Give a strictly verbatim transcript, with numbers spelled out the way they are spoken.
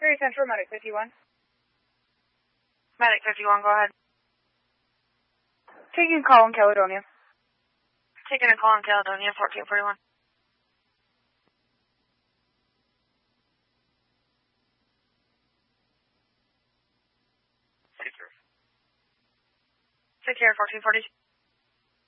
Great Central, Medic fifty-one. Medic fifty-one, go ahead. Taking a call in Caledonia. Taking a call in Caledonia, fourteen forty-one. Take care, fourteen forty.